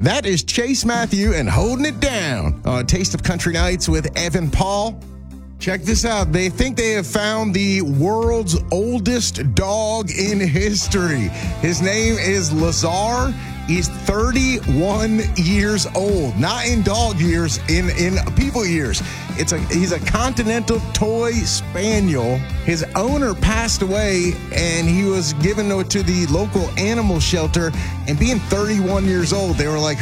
That is Chase Matthew and Holding It Down on Taste of Country Nights with Evan Paul. Check this out. They think they have found the world's oldest dog in history. His name is Lazar. He's 31 years old, not in dog years, in people years. He's a Continental Toy Spaniel. His owner passed away, and he was given to the local animal shelter. And being 31 years old, they were like,